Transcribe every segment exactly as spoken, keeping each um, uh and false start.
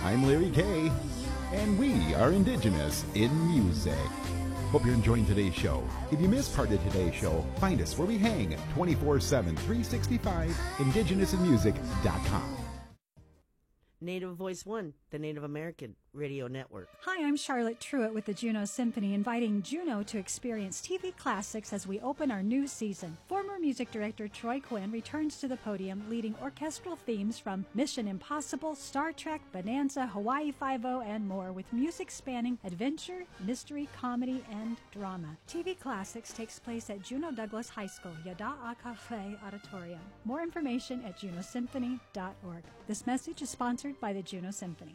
I'm Larry Kay, and we are Indigenous in Music. Hope you're enjoying today's show. If you missed part of today's show, find us where we hang twenty-four seven, three sixty-five, indigenous in music dot com. Native Voice One, the Native American Radio Network. Hi, I'm Charlotte Truitt with the Juno Symphony, inviting Juno to experience T V classics as we open our new season. Former music director Troy Quinn returns to the podium, leading orchestral themes from Mission Impossible, Star Trek, Bonanza, Hawaii Five-O, and more, with music spanning adventure, mystery, comedy, and drama. T V Classics takes place at Juno Douglas High School, Yada'a Cafe Auditorium. More information at juno symphony dot org. This message is sponsored by the Juno Symphony.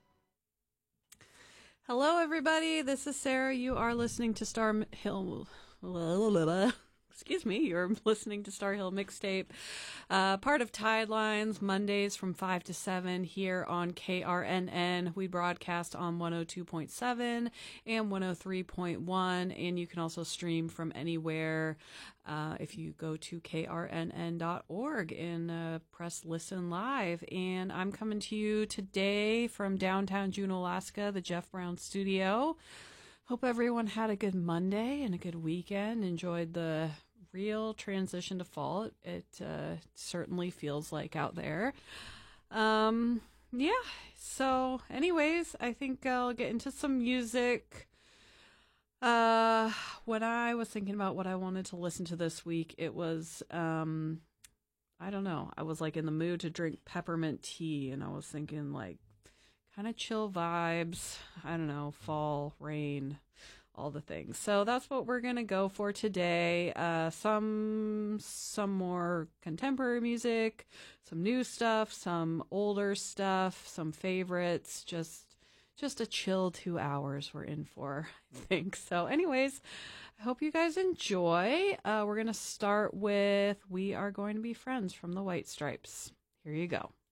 Hello, everybody. This is Sarah. You are listening to Star Hill. Excuse me. You're listening to Star Hill Mixtape, uh, part of Tidelines, Mondays from five to seven here on K R N N. We broadcast on one oh two point seven and one oh three point one, and you can also stream from anywhere uh, if you go to K R N N dot org and uh, press listen live. And I'm coming to you today from downtown Juneau, Alaska, the Jeff Brown Studio. Hope everyone had a good Monday and a good weekend. Enjoyed the real transition to fall. It, it uh, certainly feels like out there. Um, yeah, so anyways, I think I'll get into some music. Uh, when I was thinking about what I wanted to listen to this week, it was, um, I don't know, I was like in the mood to drink peppermint tea, and I was thinking like, kind of chill vibes, I don't know, fall, rain, all the things. So that's what we're going to go for today. Uh, some some more contemporary music, some new stuff, some older stuff, some favorites, just just a chill two hours we're in for, I think. So anyways, I hope you guys enjoy. Uh, we're going to start with We Are Going to Be Friends from the White Stripes. Here you go.